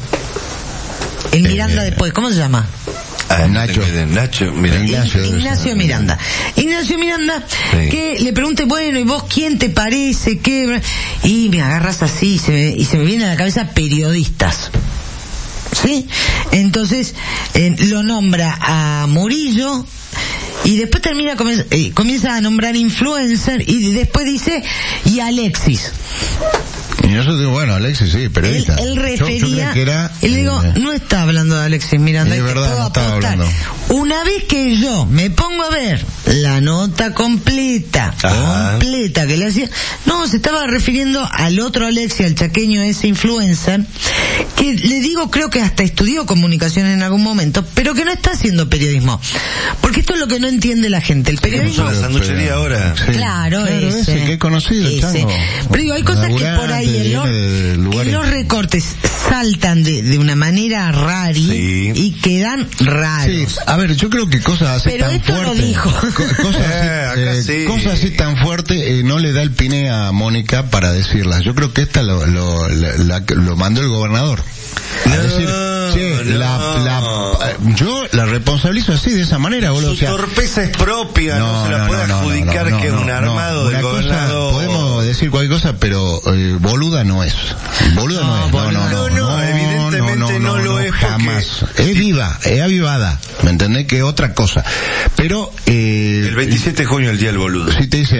El Eh, Miranda después, ¿cómo se llama? Ah, Nacho. Nacho, mira. Ignacio. debe Ignacio ser. Miranda. Ignacio Miranda, Sí. que le pregunte, bueno, ¿y vos quién te parece? ¿Qué? Y me agarras así y se me, y se me viene a la cabeza periodistas. ¿Sí? Entonces, eh, lo nombra a Murillo, y después termina, comienza, eh, comienza a nombrar influencer, y después dice, y Alexis. Y yo digo, bueno, Alexis, sí, Él, periodista. él Yo- yo refería, creí que era, y le digo, eh, no está hablando de Alexis Miranda, Es y te verdad, puedo no estaba apostar. hablando. Una vez que yo me pongo a ver la nota completa, Ajá. completa que le hacía, no, se estaba refiriendo al otro Alexis, al chaqueño ese influencer, que le digo, creo que hasta estudió comunicación en algún momento, pero que no está haciendo periodismo. Porque esto es lo que no entiende la gente. El periodismo... La sanduchería ahora. Sí. Claro, ese. ese que he conocido, el Ese. chango. Pero digo, hay cosas que por ahí en los, Viene de en lugares- los recortes saltan de, de una manera rari Sí. y quedan Sí, raros. a ver, yo creo que cosas así Pero tan esto lo fuertes, dijo. co- cosas así, Eh, acá eh, sí. cosas así tan fuertes eh, no le da el pine a Mónica para decirlas. Yo creo que esta lo, lo, la- la- lo mandó el gobernador. A No, decir, che, no. la, la, yo la responsabilizo así, de esa manera, boludo. Su O sea, torpeza es propia, no, se la puede adjudicar que es un armado Una del cosa, gobernador. podemos decir cualquier cosa, pero eh, boluda no es. Boluda no, No, es. No, boluda no, no, no, no, evidentemente no lo es porque- jamás. Es viva, es avivada. ¿Me entendés? Que es otra cosa. Pero, eh, El veintisiete de junio, el día del boludo. si te dicen,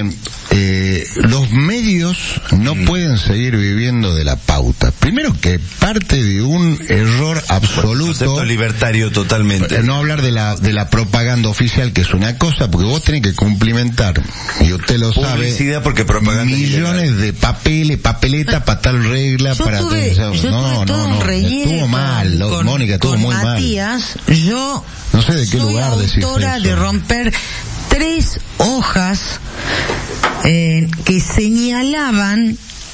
eh, los medios no mm. pueden seguir viviendo de la pauta. Primero que parte de un error absoluto. Concepto libertario totalmente. No hablar de la de la propaganda oficial, que es una cosa, porque vos tenés que cumplimentar, y usted lo Publicidad sabe, porque propaganda millones de papeles, papeletas para tal regla, yo para tuve, todo. yo no, tuve no, todo no, un estuvo mal, con, Mónica, estuvo con muy Matías, mal. Yo no sé de qué soy lugar decís autora eso. de romper tres hojas eh, que señalaban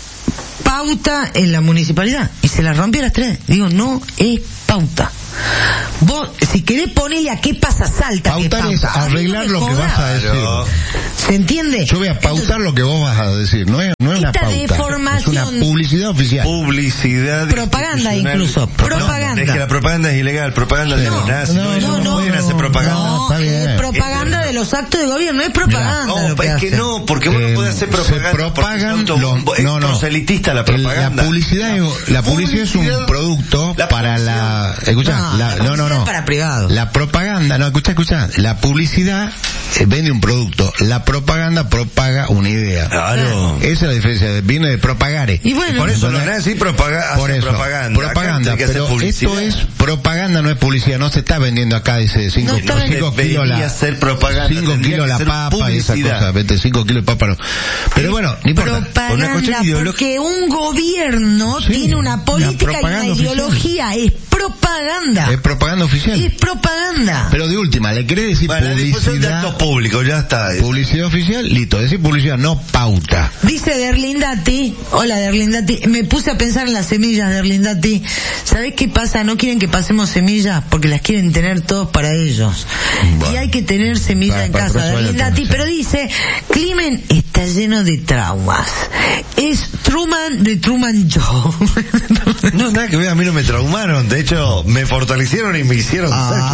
pauta en la municipalidad, y se las rompí a las tres. Digo, no es pauta. Vos, si querés ponerle a qué pasa Salta, pautar pauta. es arreglar lo que vas a decir. ¿Se entiende? Yo voy a pautar Entonces, lo que vos vas a decir, no es, no es una pauta, es una publicidad oficial. Publicidad. Propaganda incluso, propaganda. No, es que la propaganda es ilegal, propaganda no, de los nazis. No, no, no, no pueden no, hacer propaganda. No, está bien. Es propaganda de los actos de gobierno, no es propaganda. No, lo que es hace. que no, porque uno eh, puede hacer propaganda. Se propagan los, no, no. proselitista la propaganda. La publicidad, es, la publicidad es un producto la para la, escucha, no, la, la no, no, no. Para privado. La propaganda, no, escucha, escucha, la publicidad eh, vende un producto, la propaganda propaga una idea. Claro. Esa es la diferencia, viene de propagare. Y bueno, y por eso no, los nazis propaga, por eso, propaganda. propaganda, pero esto es propaganda, no es publicidad, no se está vendiendo acá, dice cinco no, kilos la, ser propaganda, cinco kilos la papa y esa cosa, vete, cinco kilos de papa no. Pero bueno, ni importa. Propaganda, porque un gobierno sí, tiene una política y una ideología, oficial. Es propaganda. Es propaganda oficial. Es propaganda. Pero de última, ¿le querés decir bueno, publicidad? De actos públicos, ya está. Eso. Publicidad oficial, listo, decir publicidad, no pauta. Dice Derlindati, hola Derlindati, me puse a pensar en las semillas de Derlindati. ¿Sabés qué pasa? No quieren que pasemos semillas porque las quieren tener todos para ellos. Bueno, y hay que tener semillas en casa, Derlindati. Pero dice, Climen está lleno de traumas. Es Truman de Truman Show. No, nada que ver, a mí no me traumaron. De hecho, me fortalecieron y me hicieron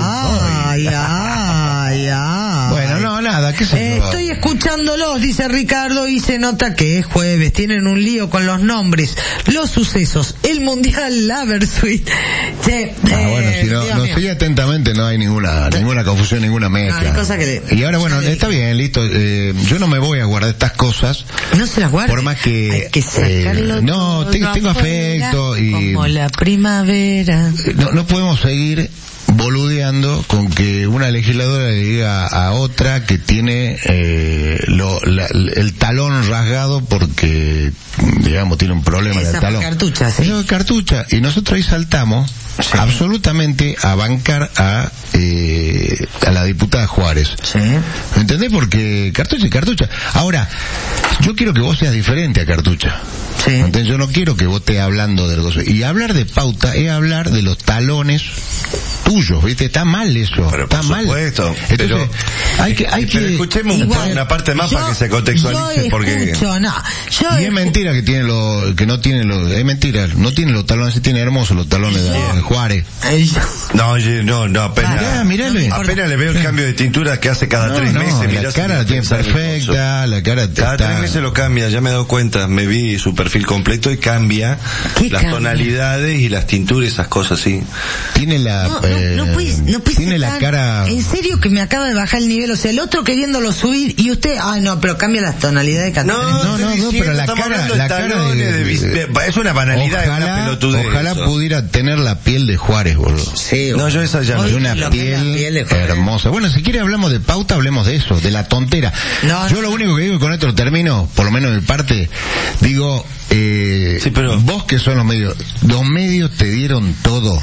ay, ay, ay, ay. Bueno, no, nada, ¿qué se eh, Estoy escuchándolos, dice Ricardo, y se nota que es jueves. Tienen un lío con los nombres, los sucesos, el mundial, la Versuit. Che, ah, eh, bueno, si no, no sigue atentamente, no hay ninguna ninguna confusión, ninguna mezcla. No, cosa que le... Y ahora, bueno, está bien, listo. Eh, yo no me voy a guardar estas cosas. No se las guarda. Por más que... Hay que sacarlo eh, no, tengo, tengo afecto y... Como la primavera. No, no podemos seguir boludeando con que una legisladora le diga a otra que tiene eh, lo, la, el talón rasgado porque, digamos, tiene un problema en el talón. Cartucha, sí. Eso es cartucha. Y nosotros ahí saltamos sí. absolutamente a bancar a eh, a la diputada Juárez. Sí. ¿Me entendés? Porque cartucha y cartucha. Ahora, yo quiero que vos seas diferente a cartucha. Sí. Entonces yo no quiero que vos estés hablando de los... Y hablar de pauta es hablar de los talones tuyos, ¿viste? Está mal eso. Pero está por mal. Supuesto. Entonces, pero, hay que... Hay pero que escuchemos igual, una parte más yo, para que se contextualice. Yo porque... escucho, no, yo y es mentira que tiene lo, que no tiene los... Es mentira, no tiene los talones, sí tiene hermosos los talones de, de Juárez. No, no, no, apenas... Ah, mirale. Apenas le veo el cambio de tintura que hace cada no, tres no, meses. La cara la tiene perfecta, la cara... Cada está... tres meses lo cambia, ya me he dado cuenta. Me vi su perfil completo y cambia las cambia? tonalidades y las tinturas, esas cosas, sí. Tiene la... No, eh, no, no puedes, no puedes tiene la tan, cara... En serio que me acaba de bajar el nivel, o sea, el otro queriéndolo subir y usted, ay no, pero cambia las tonalidades de no, no, no, no, pero la cara, la cara de, de, de, de, es una banalidad, ojalá, es una pelotudez. Ojalá eso. Pudiera tener la piel de Juárez, boludo. Sí, no, yo esa ya no. De una piel, piel hermosa. Bueno, si quiere hablamos de pauta, hablemos de eso, de la tontera. No, yo no. Lo único que digo, y con esto termino, por lo menos en parte, digo, eh, sí, pero... vos que son los medios, los medios te dieron todo.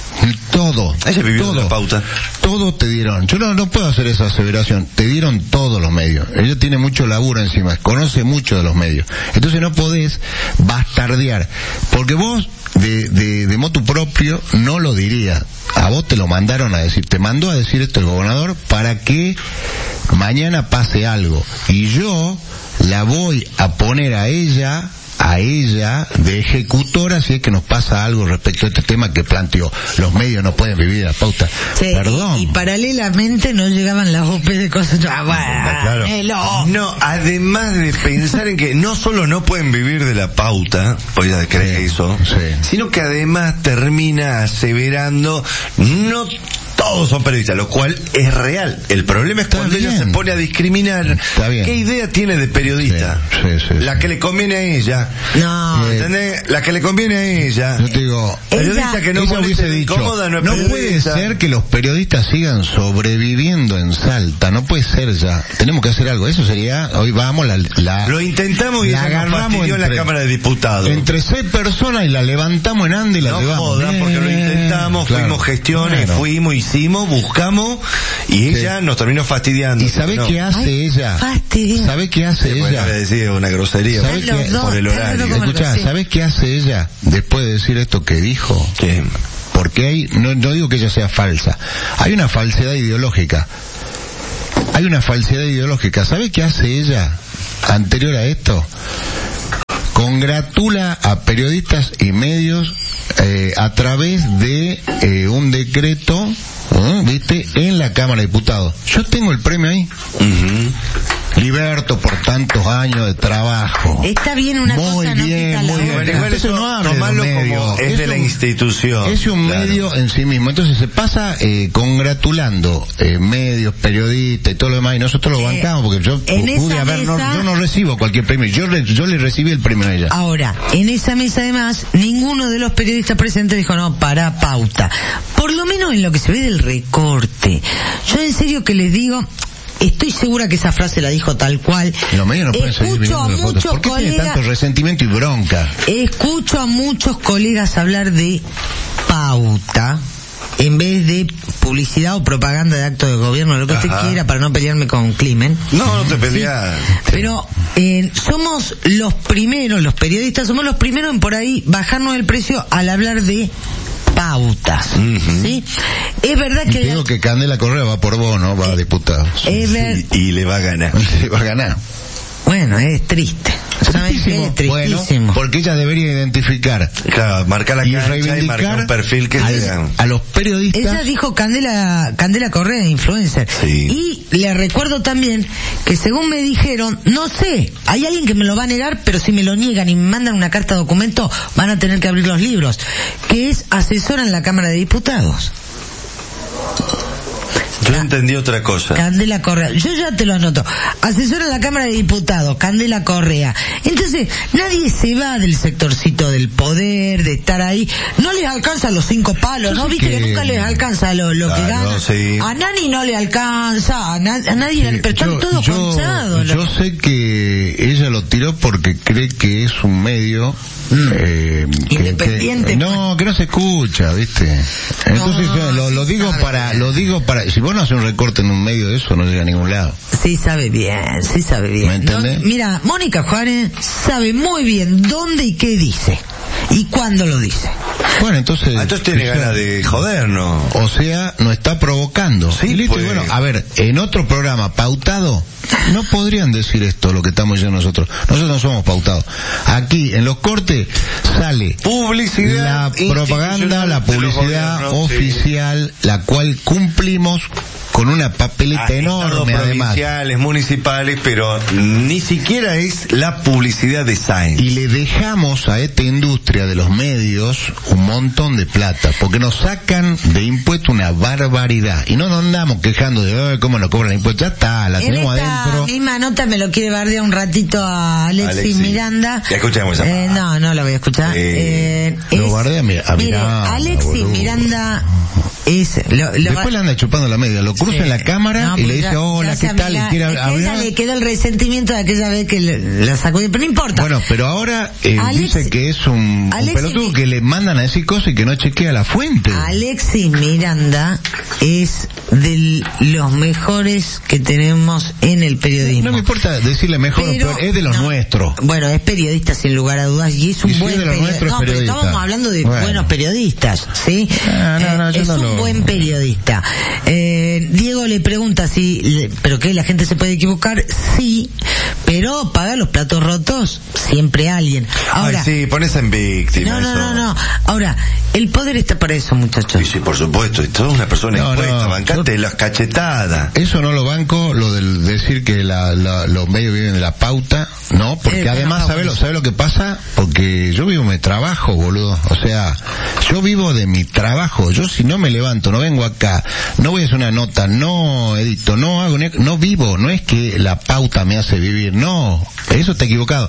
Todo, ella vivió todo, la pauta. Todo te dieron. Yo no, no puedo hacer esa aseveración. Te dieron todos los medios. Ella tiene mucho laburo encima, conoce mucho de los medios. Entonces no podés bastardear, porque vos de, de, de motu propio no lo dirías. A vos te lo mandaron a decir, te mandó a decir esto el gobernador para que mañana pase algo. Y yo la voy a poner a ella a ella de ejecutora si es que nos pasa algo respecto a este tema que planteó. Los medios no pueden vivir de la pauta. Sí, perdón. Y, y paralelamente no llegaban las O P de cosas. Ah, bueno, claro. No, además de pensar en que no solo no pueden vivir de la pauta, pues ya crees sí, eso, sí. Sino que además termina aseverando no todos son periodistas, lo cual es real. El problema es Está cuando bien. ella se pone a discriminar. Está bien. ¿Qué idea tiene de periodista? Sí, sí, sí, la sí. que le conviene a ella. No. Eh, ¿Entendés? La que le conviene a ella. Yo te digo, Periodista que no ella moleste, hubiese dicho, incómoda, no no, es puede periodista. ser que los periodistas sigan sobreviviendo en Salta, no puede ser ya. Tenemos que hacer algo. Eso sería, hoy vamos, la, la Lo intentamos y la ella nos agarramos fastidió en la entre- Cámara de Diputados. entre seis personas y la levantamos en anda y la No llevamos. jodan, Bien, porque lo intentamos, claro. fuimos gestiones, Bueno. fuimos, hicimos, buscamos, y Sí. ella nos terminó fastidiando. ¿Y sabe No. qué hace Ay, ella? fastidio. ¿Sabe qué hace Bueno, ella? le decía una grosería ¿Sabe Están los qué? dos, por el están los horario. dos como Escuchá, sí. ¿sabes qué hace ella después de decir esto que dijo? Sí. Porque hay, no, no digo que ella sea falsa, hay una falsedad ideológica. Hay una falsedad ideológica. ¿Sabe qué hace ella anterior a esto? Congratula a periodistas y medios eh, a través de eh, un decreto, ¿eh? ¿viste? En la Cámara de Diputados. Yo tengo el premio ahí. Ujú. Liberto por tantos años de trabajo. Está bien una Muy cosa, no bien, quita la muy bien. otra. Bueno, igual Entonces eso, no hable de tomarlo los medios. como es Es de la un- institución. Es un Claro. medio en sí mismo. Entonces se pasa eh, congratulando eh, medios, periodistas y todo lo demás. Y nosotros lo Eh, bancamos porque yo en pude esa haber, no, mesa- yo no recibo cualquier premio. Yo, re- yo le recibí el premio a ella. Ahora, en esa mesa además, ninguno de los periodistas presentes dijo, no, para pauta. Por lo menos en lo que se ve del recorte. Yo en serio que les digo, estoy segura que esa frase la dijo tal cual. Los medios no pueden seguir Escucho a viendo las fotos. muchos ¿Por qué tiene colegas, tanto resentimiento y bronca? escucho a muchos colegas hablar de pauta en vez de publicidad o propaganda de actos de gobierno, lo que usted Ajá. quiera para no pelearme con Climen. No, no te peleas. Pero eh, somos los primeros, los periodistas, somos los primeros en por ahí bajarnos el precio al hablar de pautas. Ujú. ¿Sí? Es verdad Y que... te digo que Candela Correa va por vos, ¿no? Va a diputado. Es ver- Y, y le va a ganar. Se va a ganar. Bueno, es triste. ¿Saben qué? Es Bueno, tristísimo. porque ella debería identificar Claro, marcar la y cancha y marcar reivindicar un perfil que a, sea. a los periodistas. Ella dijo Candela, Candela Correa, influencer. Sí. Y le recuerdo también que según me dijeron, no sé, hay alguien que me lo va a negar, pero si me lo niegan y me mandan una carta de documento, van a tener que abrir los libros, que es asesora en la Cámara de Diputados. Yo entendí otra cosa. Candela Correa, yo ya te lo anoto. Asesora en la Cámara de Diputados, Candela Correa. Entonces, nadie se va del sectorcito del poder, de estar ahí. No les alcanza los cinco palos, Yo ¿no? sé Viste que, que- nunca les alcanza lo, lo que Claro, ganan. sí. A Nani no le alcanza, a, na- a nadie, Sí, pero están yo- todos yo- conchados. Yo sé que ella lo tiró porque cree que es un medio eh, que- Independiente. que- no, que no se escucha, ¿viste? Entonces No, yo lo, lo sí digo sabe. para, lo digo para, si vos no haces un recorte en un medio de eso, no llega a ningún lado. Sí sabe bien, sí sabe bien. ¿Me entendés? No, mira, Mónica Juárez sabe muy bien dónde y qué dice. Y cuándo lo dice. Bueno, entonces... Ah, entonces tiene o sea, ganas de jodernos. O sea, nos está provocando. Sí, Y listo, pues. y bueno, a ver, en otro programa pautado, no podrían decir esto, lo que estamos diciendo nosotros. Nosotros no somos pautados. Aquí, en los cortes, sale Publicidad. la propaganda, la institucional de los publicidad gobiernos, sí. oficial, la cual cumplimos con una papeleta enorme, Estados además. provinciales, municipales, pero ni siquiera es la publicidad de Sáenz. Y le dejamos a esta industria de los medios un montón de plata, porque nos sacan de impuesto una barbaridad. Y no nos andamos quejando de, "Ay, cómo nos cobran impuestos". Ya está, la En tenemos esta adentro. misma nota me lo quiere bardear un ratito a Alexis, Alexis. Miranda. Ya escuchamos esa Eh, parte. no, no la voy a escuchar. Eh, Eh, lo es- bardea a mi- a mire, Miranda, Alexis boludo. Miranda es... Lo, lo Después le anda chupando la media, lo cruza Sí. en la cámara No, y le pues dice, ya- hola, ya ¿qué se tal? Y mira, quiere es que a ella hablar. le quedó el resentimiento de aquella vez que le- la sacó, pero no importa. Bueno, pero ahora eh, Alex- dice que es un, un Alexis pelotudo Mi- que le mandan a decir cosas y que no chequea la fuente. Alexis Miranda es de los mejores que tenemos en el periodismo. No me importa decirle mejor o Pero- peor, es de los no, nuestros. Bueno, es periodista sin lugar a dudas y es un Y si buen es de los periodista. nuestros, No, pero periodista. estábamos hablando de Bueno. buenos periodistas, ¿sí? Ah, no, no, Eh, yo es no un lo- buen periodista. Eh, Diego le pregunta si, le, pero que la gente se puede equivocar, sí, pero paga los platos rotos siempre alguien. Ahora, Ay, sí, pones en víctima. no, no, eso. no, no. Ahora, el poder está para eso, muchachos. Sí, sí, por supuesto. Y toda una persona No, impuesta, no, bancate yo- las cachetadas. Eso no lo banco, lo del decir que la, la- los medios viven de la pauta, no, porque Eh, además, no, ¿sabes lo, bueno. sabe lo que pasa? Porque yo vivo mi trabajo, boludo. O sea, yo vivo de mi trabajo. Yo si no me levanto, no vengo acá, no voy a hacer una nota, no edito, no hago, ni- no vivo. No es que la pauta me hace vivir, no. Eso está equivocado.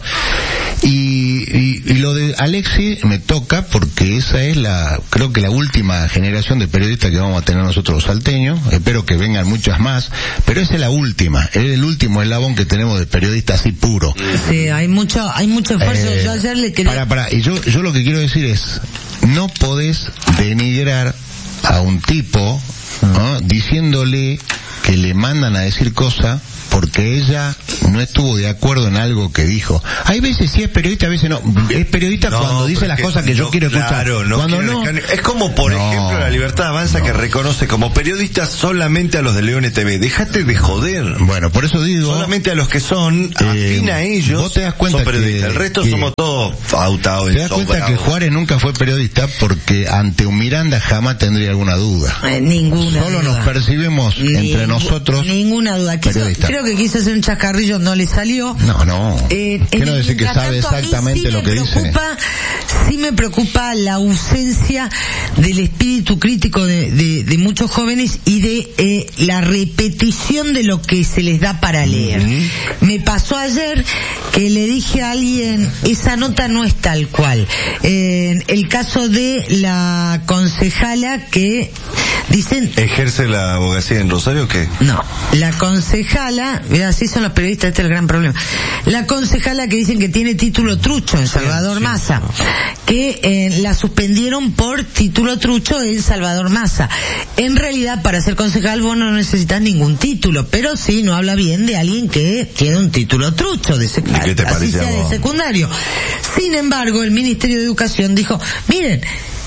Y, y, y lo de Alexi me toca porque esa es la, creo que la última generación de periodistas que vamos a tener nosotros los salteños. Espero que vengan muchas más, pero esa es la última, es el último eslabón que tenemos de periodistas así puro. Sí, hay mucho, hay mucho esfuerzo. Eh, Yo ayer le quería... Para, para, y yo, yo lo que quiero decir es, no podés denigrar a un tipo, ¿no? Diciéndole que le mandan a decir cosas porque ella no estuvo de acuerdo en algo que dijo. Hay veces sí es periodista, a veces no. Es periodista No, cuando dice pero las es que cosas que yo no, quiero escuchar. Claro, no cuando quiero no, dejar- Es como, por No, ejemplo, la Libertad Avanza no. que reconoce como periodistas solamente a los de Leones T V. Déjate de joder. bueno, por eso digo, Solamente a los que son Eh, afín a ellos vos te das cuenta son periodistas. que- El resto que- somos todos autados. te das cuenta que Juárez nunca fue periodista porque ante un Miranda jamás tendría alguna duda. Eh, ninguna Solo duda. nos percibimos entre Ningú- nosotros Ninguna duda. Quiso- periodistas. creo que quiso hacer un chascarrillo, no le salió. No, no. Eh, ¿Qué en- no decir que mientras sabe tanto, a mí exactamente sí lo me que dice? preocupa, sí me preocupa la ausencia del espíritu crítico de, de, de muchos jóvenes y de eh, la repetición de lo que se les da para leer. Me pasó ayer que le dije a alguien, esa nota no es tal cual. Eh, el caso de la concejala que dicen... ¿Ejerce la abogacía en Rosario o qué? No, la concejala, mira, así son los periodistas, este es el gran problema. La concejala que dicen que tiene título trucho en Salvador Massa, que eh, la suspendieron por título trucho en Salvador Massa. En realidad, para ser concejal vos no necesitas ningún título, pero sí no habla bien de alguien que tiene un título trucho, de sec- ¿Y qué te así parece a sea de vos? secundario. Sin embargo, el Ministerio de Educación dijo, miren,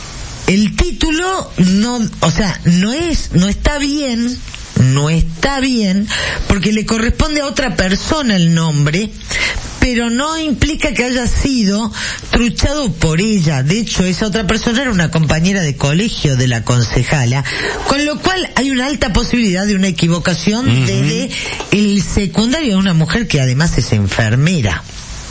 el título no, o sea, no es, no está bien, no está bien, porque le corresponde a otra persona el nombre, pero no implica que haya sido truchado por ella. De hecho, esa otra persona era una compañera de colegio de la concejala, con lo cual hay una alta posibilidad de una equivocación Ujú. desde el secundario de una mujer que además es enfermera.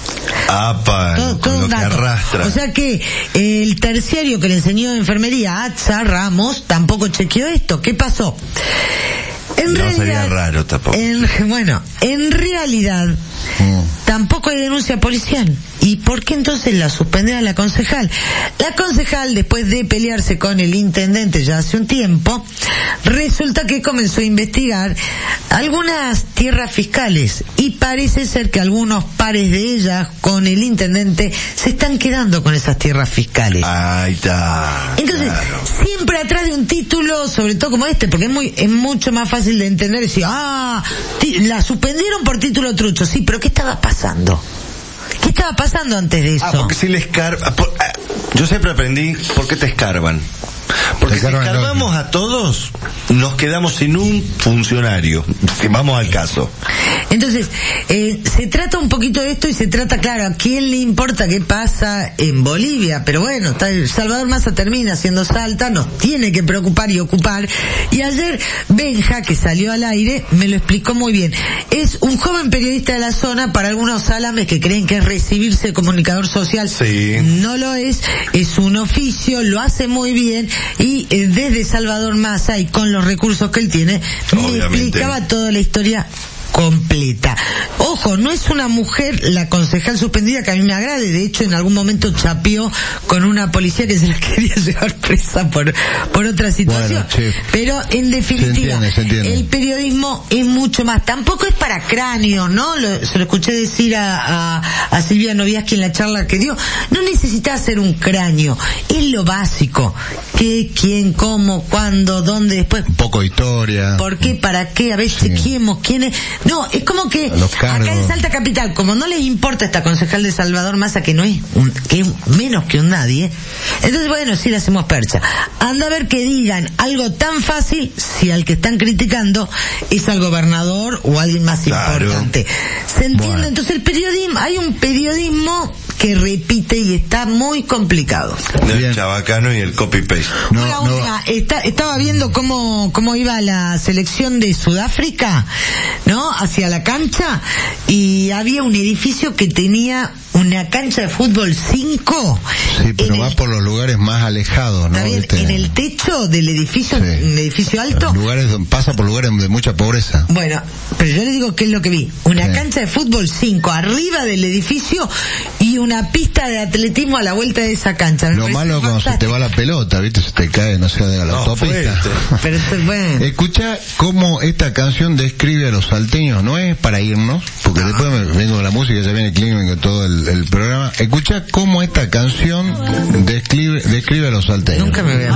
Apa, Todo, con todo lo un que dato. arrastra. O sea que eh, el terciario que le enseñó enfermería a Atza Ramos tampoco chequeó esto. ¿Qué pasó? En No realidad, sería raro tampoco. en- bueno, en realidad Mm. tampoco hay denuncia policial. ¿Y por qué entonces la suspendieron a la concejal? La concejal, después de pelearse con el intendente ya hace un tiempo, resulta que comenzó a investigar algunas tierras fiscales y parece ser que algunos pares de ellas con el intendente se están quedando con esas tierras fiscales. Ahí está. Entonces, Claro. siempre atrás de un título, sobre todo como este, porque es muy, es mucho más fácil de entender decir, ah, ti- la suspendieron por título trucho, sí, pero ¿qué estaba pasando? ¿Qué estaba pasando antes de eso? Ah, porque si le escarban... Yo siempre aprendí por qué te escarban. Porque Te si escarban escarbamos a todos, nos quedamos sin un funcionario. Si vamos al caso. Entonces, eh, se trata un poquito de esto y se trata, claro, a quién le importa qué pasa en Bolivia, pero bueno, está, Salvador Massa termina siendo Salta, nos tiene que preocupar y ocupar. Y ayer Benja, que salió al aire, me lo explicó muy bien. Es un joven periodista de la zona, para algunos salames que creen que es recibirse de comunicador social. Sí. No lo es, es un oficio, lo hace muy bien y eh, desde Salvador Massa y con los recursos que él tiene, me Obviamente. explicaba toda la historia completa. Ojo, no es una mujer la concejal suspendida que a mí me agrade, de hecho en algún momento chapeó con una policía que se la quería llevar presa por por otra situación. Bueno, sí. Pero en definitiva, Se entiende, se entiende. el periodismo es mucho más, tampoco es para cráneos, ¿no? Lo, se lo escuché decir a, a, a Silvia Noviaski en la charla que dio, no necesitas hacer un cráneo, es lo básico, qué, quién, cómo, cuándo, dónde, después, Un poco de historia. ¿por qué? ¿Para qué? A ver, Sí. chequeemos quién es. No, es como que Los cargos. acá en Salta Capital, como no les importa esta concejal de Salvador Massa, que no es un, que es menos que un nadie, entonces bueno, sí le hacemos perder. percha. Anda a ver que digan algo tan fácil si al que están criticando es al gobernador o alguien más Claro. importante. ¿Se entiende? Bueno. Entonces el periodismo, hay un periodismo que repite y está muy complicado. El Bien. chabacano y el copy-paste. No, Una no, última, está- estaba viendo cómo, cómo iba la selección de Sudáfrica, ¿no? Hacia la cancha, y había un edificio que tenía una cancha de fútbol cinco. sí, pero en va el- por los lugares más alejados, ¿no? está bien, Este, en el techo del edificio, Sí. un edificio alto. lugares donde pasa por lugares de mucha pobreza. Bueno, pero yo le digo qué es lo que vi. Una Sí. cancha de fútbol cinco arriba del edificio y una pista de atletismo a la vuelta de esa cancha. Me Lo pareció malo es cuando se te fantástico. va la pelota, ¿viste? Se te cae, no sé, de la No, autopista. fuerte. Pero esto es bueno. Escucha cómo esta canción describe a los salteños, no es para irnos, porque después me vengo con la música, ya viene el clima y con todo el, el programa. Escucha cómo esta canción describe, describe a los salteños. Nunca me voy a